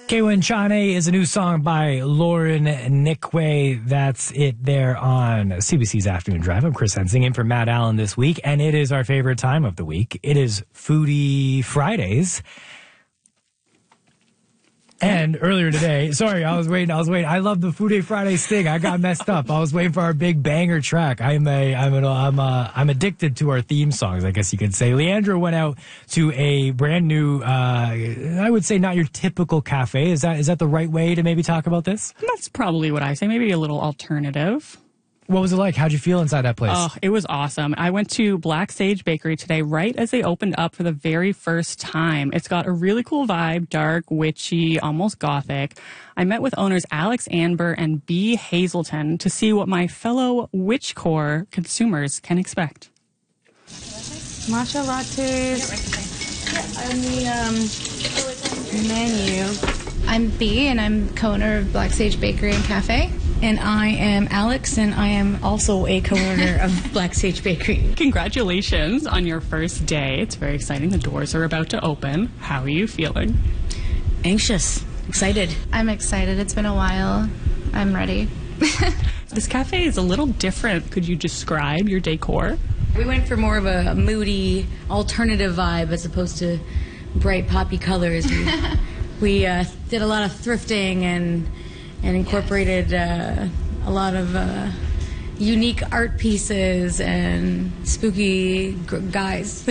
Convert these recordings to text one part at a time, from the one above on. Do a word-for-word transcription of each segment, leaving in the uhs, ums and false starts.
Kewan Chane is a new song by Lauren Nickway. That's it there on C B C's Afternoon Drive. I'm Chris Hensing in for Matt Allen this week, and it is our favorite time of the week. It is Foodie Fridays. And earlier today, sorry, I was waiting, I was waiting. I love the Foodie Friday sting. I got messed up. I was waiting for our big banger track. I'm a, I'm an, I'm a, I'm addicted to our theme songs, I guess you could say. Leandra went out to a brand new, uh, I would say not your typical cafe. Is that, is that the right way to maybe talk about this? That's probably what I say. Maybe a little alternative. What was it like? How'd you feel inside that place? Oh, it was awesome. I went to Black Sage Bakery today right as they opened up for the very first time. It's got a really cool vibe, dark, witchy, almost gothic. I met with owners Alex Anber and B. Hazelton to see what my fellow Witchcore consumers can expect. Matcha lattes on the um, menu. I'm B, and I'm co-owner of Black Sage Bakery and Cafe. And I am Alex, and I am also a co-owner of Black Sage Bakery. Congratulations on your first day. It's very exciting. The doors are about to open. How are you feeling? Anxious. Excited. I'm excited. It's been a while. I'm ready. This cafe is a little different. Could you describe your decor? We went for more of a moody, alternative vibe as opposed to bright poppy colors. We, we uh, did a lot of thrifting and and incorporated uh, a lot of uh, unique art pieces and spooky g- guys.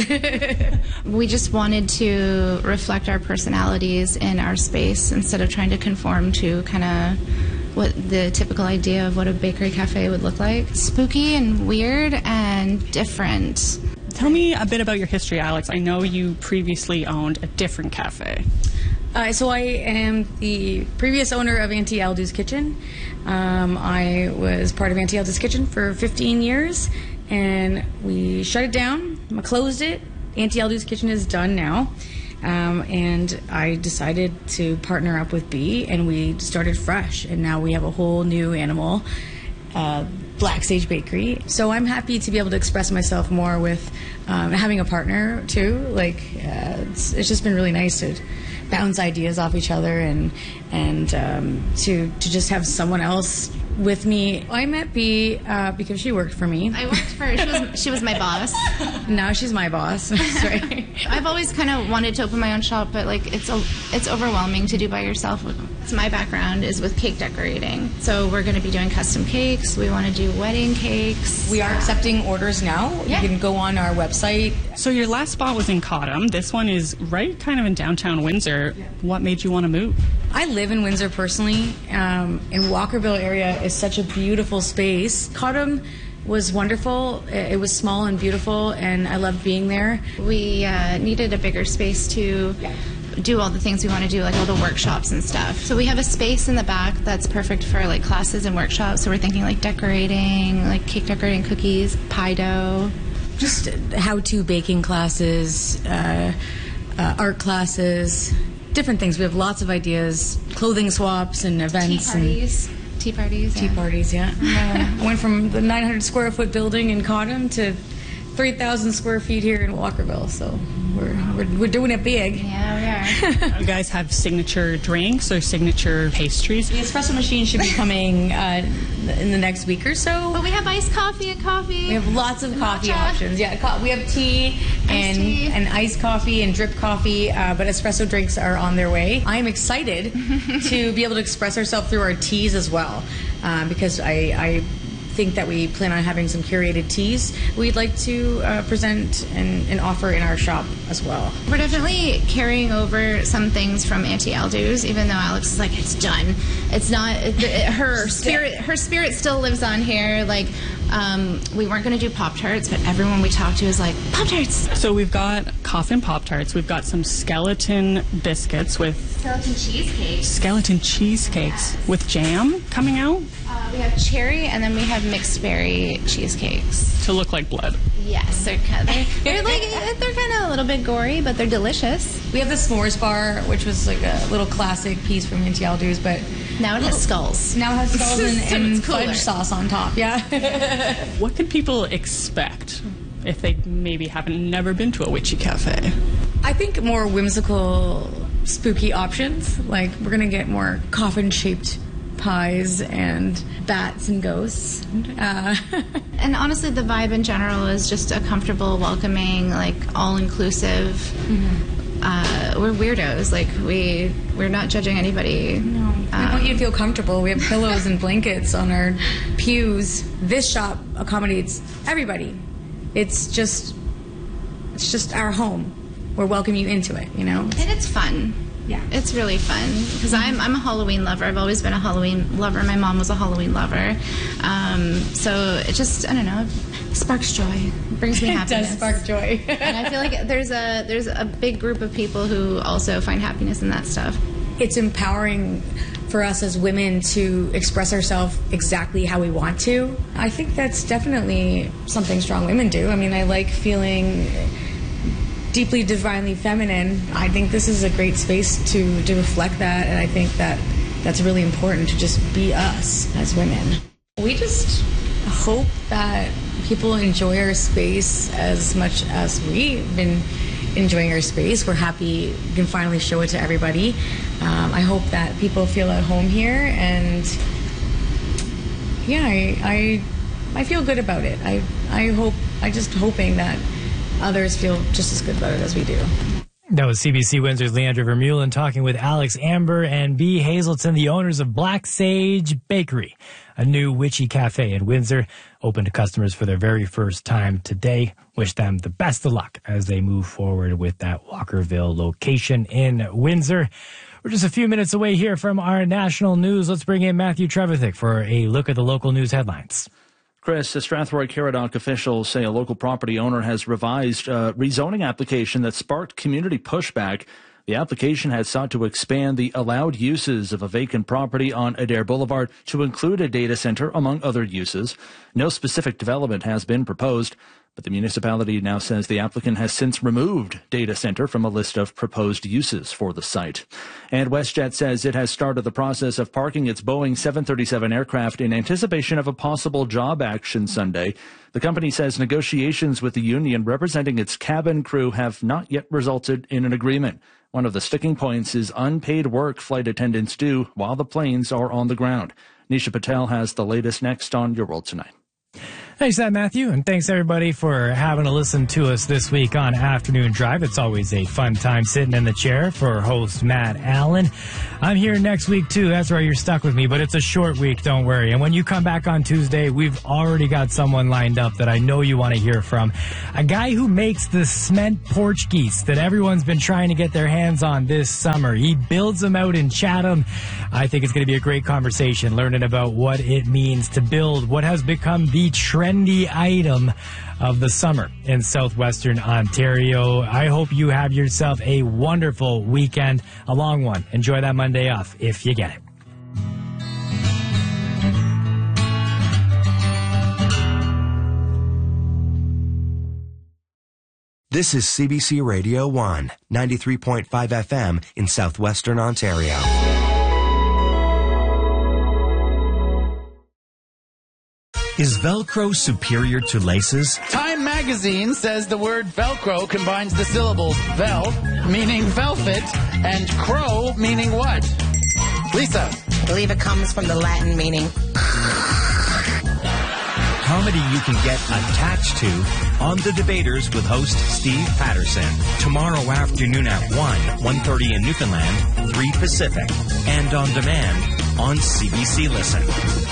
We just wanted to reflect our personalities in our space instead of trying to conform to kind of what the typical idea of what a bakery cafe would look like. Spooky and weird and different. Tell me a bit about your history, Alex. I know you previously owned a different cafe. Uh, so I am the previous owner of Auntie Aldu's Kitchen. Um, I was part of Auntie Aldu's Kitchen for fifteen years, and we shut it down, closed it. Auntie Aldu's Kitchen is done now, um, and I decided to partner up with B, and we started fresh, and now we have a whole new animal, uh, Black Sage Bakery. So I'm happy to be able to express myself more with um, having a partner too. Like uh, it's, it's just been really nice to bounce ideas off each other and and um, to to just have someone else with me. I met B uh, because she worked for me. I worked for her. She was, she was my boss. Now she's my boss. Sorry. I've always kind of wanted to open my own shop, but like it's a, it's overwhelming to do by yourself. So my background is with cake decorating. So we're going to be doing custom cakes. We want to do wedding cakes. We are accepting orders now. Yeah. You can go on our website. So your last spot was in Cottam. This one is right kind of in downtown Windsor. What made you want to move? I live in Windsor personally, um, and Walkerville area is such a beautiful space. Cottam was wonderful. It was small and beautiful, and I loved being there. We uh, needed a bigger space to do all the things we want to do, like all the workshops and stuff. So we have a space in the back that's perfect for like classes and workshops. So we're thinking like decorating, like cake decorating, cookies, pie dough. Just how-to baking classes, uh, uh, art classes, different things. We have lots of ideas, clothing swaps and events. Tea parties. And tea parties, Tea yeah. parties, yeah. Uh, went from the nine hundred square foot building in Cottam to three thousand square feet here in Walkerville. So we're, we're, we're doing it big. Yeah, we are. You guys have signature drinks or signature pastries? The espresso machine should be coming uh, in the next week or so. But we have iced coffee and coffee. We have lots of coffee Matcha. options. Yeah, co- we have tea and tea. and iced coffee and drip coffee, uh, but espresso drinks are on their way. I am excited to be able to express ourselves through our teas as well, um, because I, I think that we plan on having some curated teas we'd like to uh, present and, and offer in our shop as well. We're definitely carrying over some things from Auntie Aldu's, even though Alex is like, it's done. It's not, it, it, her spirit her spirit still lives on here. Like, um, we weren't going to do Pop-Tarts, but everyone we talked to is like, Pop-Tarts! So we've got Coffin Pop-Tarts. We've got some skeleton biscuits with Skeleton cheesecake. skeleton cheesecakes with jam coming out Uh, we have cherry, and then we have mixed berry cheesecakes. to look like blood. Yes, they're kind of, they're, they're like they're kind of a little bit gory, but they're delicious. We have the s'mores bar, which was like a little classic piece from Auntie Aldu's, but Now it has skulls. now it has skulls and, So and it's cooler. fudge sauce on top. Yeah. What could people expect if they maybe haven't never been to a witchy cafe? I think more whimsical spooky options. Like, we're going to get more coffin-shaped pies and bats and ghosts. Uh, and honestly, the vibe in general is just a comfortable, welcoming, like, all-inclusive. Mm-hmm. Uh, we're weirdos. Like, we, we're not judging anybody. No. Um, we want you to feel comfortable. We have pillows and blankets on our pews. This shop accommodates everybody. It's just, it's just our home. We're welcoming you into it, you know? And it's fun. Yeah. It's really fun because I'm, I'm a Halloween lover. I've always been a Halloween lover. My mom was a Halloween lover. Um, so it just, I don't know, it sparks joy. It brings me happiness. It does spark joy. And I feel like there's a, there's a big group of people who also find happiness in that stuff. It's empowering for us as women to express ourselves exactly how we want to. I think that's definitely something strong women do. I mean, I like feeling deeply divinely feminine. I think this is a great space to, to reflect that, and I think that that's really important, to just be us as women. We just hope that people enjoy our space as much as we've been enjoying our space. We're happy we can finally show it to everybody. Um, I hope that people feel at home here, and yeah, I, I I feel good about it. I I hope I just hoping that others feel just as good about it as we do. That was C B C Windsor's Leandra Vermeulen talking with Alex Amber and B. Hazelton, the owners of Black Sage Bakery, a new witchy cafe in Windsor, open to customers for their very first time today. Wish them the best of luck as they move forward with that Walkerville location in Windsor. We're just a few minutes away here from our national news. Let's bring in Matthew Trevithick for a look at the local news headlines. Chris, the Strathroy-Caradoc officials say a local property owner has revised a rezoning application that sparked community pushback. The application had sought to expand the allowed uses of a vacant property on Adair Boulevard to include a data center, among other uses. No specific development has been proposed, but the municipality now says the applicant has since removed data center from a list of proposed uses for the site. And WestJet says it has started the process of parking its Boeing seven thirty-seven aircraft in anticipation of a possible job action Sunday. The company says negotiations with the union representing its cabin crew have not yet resulted in an agreement. One of the sticking points is unpaid work flight attendants do while the planes are on the ground. Nisha Patel has the latest next on Your World Tonight. Thanks for that, Matthew, and thanks everybody for having to listen to us this week on Afternoon Drive. It's always a fun time sitting in the chair for host Matt Allen. I'm here next week too. That's why you're stuck with me, but it's a short week, don't worry. And when you come back on Tuesday, we've already got someone lined up that I know you want to hear from. A guy who makes the cement porch geese that everyone's been trying to get their hands on this summer. He builds them out in Chatham. I think it's going to be a great conversation, learning about what it means to build what has become the trendy item of the summer in southwestern Ontario. I hope you have yourself a wonderful weekend, a long one. Enjoy that Monday off if you get it. This is C B C Radio one, ninety-three point five F M in southwestern Ontario. Is Velcro superior to laces? Time magazine says the word Velcro combines the syllables vel, meaning velvet, and crow, meaning what? Lisa. I believe it comes from the Latin meaning. Comedy you can get attached to on The Debaters with host Steve Patterson. Tomorrow afternoon at one, one thirty in Newfoundland, three Pacific, and on demand on C B C Listen.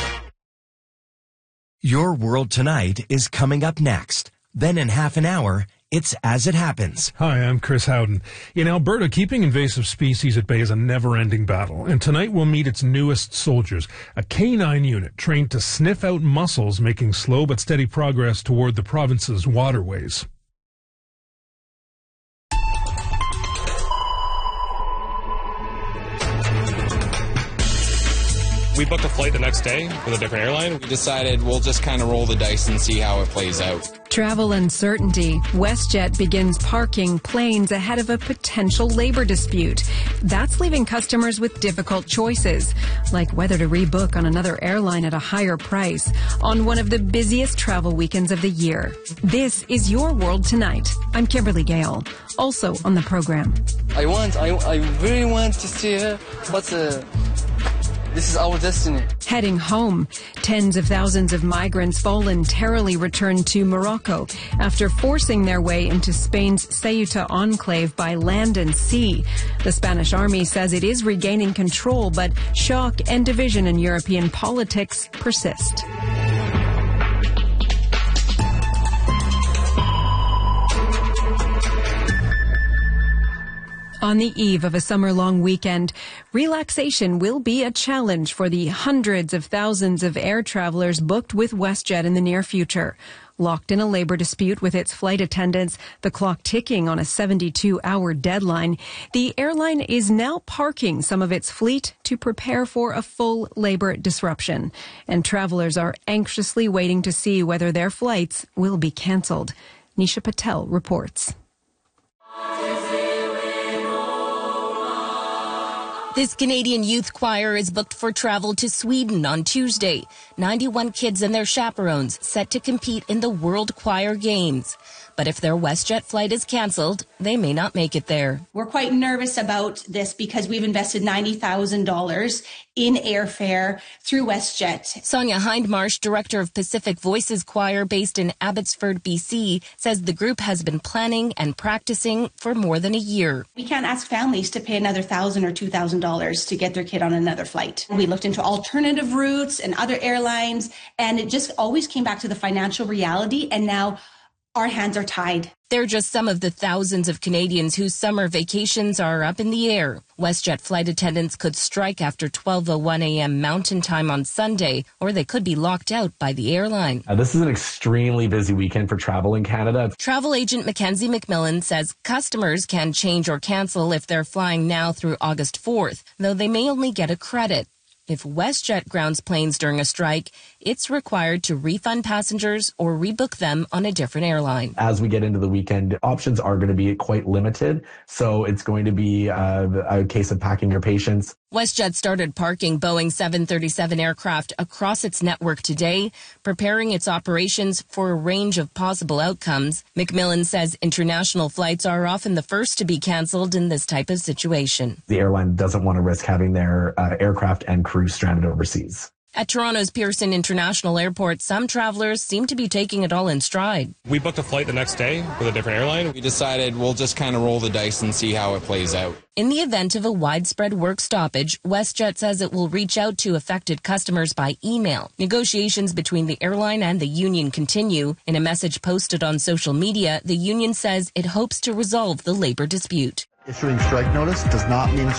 Your World Tonight is coming up next. Then in half an hour, it's As It Happens. Hi, I'm Chris Howden. In Alberta, keeping invasive species at bay is a never-ending battle, and tonight we'll meet its newest soldiers, a canine unit trained to sniff out mussels, making slow but steady progress toward the province's waterways. We booked a flight the next day with a different airline. We decided we'll just kind of roll the dice and see how it plays out. Travel uncertainty. WestJet begins parking planes ahead of a potential labor dispute. That's leaving customers with difficult choices, like whether to rebook on another airline at a higher price on one of the busiest travel weekends of the year. This is Your World Tonight. I'm Kimberly Gale. Also on the program. I want, I, I really want to see her. What's the... This is our destiny. Heading home, tens of thousands of migrants voluntarily returned to Morocco after forcing their way into Spain's Ceuta enclave by land and sea. The Spanish army says it is regaining control, but shock and division in European politics persist. On the eve of a summer-long weekend, relaxation will be a challenge for the hundreds of thousands of air travelers booked with WestJet in the near future. Locked in a labor dispute with its flight attendants, the clock ticking on a seventy-two hour deadline, the airline is now parking some of its fleet to prepare for a full labor disruption. And travelers are anxiously waiting to see whether their flights will be canceled. Nisha Patel reports. This Canadian youth choir is booked for travel to Sweden on Tuesday. ninety-one kids and their chaperones set to compete in the World Choir Games. But if their WestJet flight is canceled, they may not make it there. We're quite nervous about this because we've invested ninety thousand dollars in airfare through WestJet. Sonia Hindmarsh, director of Pacific Voices Choir based in Abbotsford, B C, says the group has been planning and practicing for more than a year. We can't ask families to pay another one thousand dollars or two thousand dollars to get their kid on another flight. We looked into alternative routes and other airlines, and it just always came back to the financial reality, and now our hands are tied. They're just some of the thousands of Canadians whose summer vacations are up in the air. WestJet flight attendants could strike after twelve oh one a.m. Mountain Time on Sunday, or they could be locked out by the airline. Uh, this is an extremely busy weekend for travel in Canada. Travel agent Mackenzie McMillan says customers can change or cancel if they're flying now through August fourth, though they may only get a credit. If WestJet grounds planes during a strike, it's required to refund passengers or rebook them on a different airline. As we get into the weekend, options are going to be quite limited, so it's going to be uh, a case of packing your patience. WestJet started parking Boeing seven thirty-seven aircraft across its network today, preparing its operations for a range of possible outcomes. McMillan says international flights are often the first to be canceled in this type of situation. The airline doesn't want to risk having their uh, aircraft and crew stranded overseas. At Toronto's Pearson International Airport, some travelers seem to be taking it all in stride. We booked a flight the next day with a different airline. We decided we'll just kind of roll the dice and see how it plays out. In the event of a widespread work stoppage, WestJet says it will reach out to affected customers by email. Negotiations between the airline and the union continue. In a message posted on social media, the union says it hopes to resolve the labor dispute. Issuing strike notice does not mean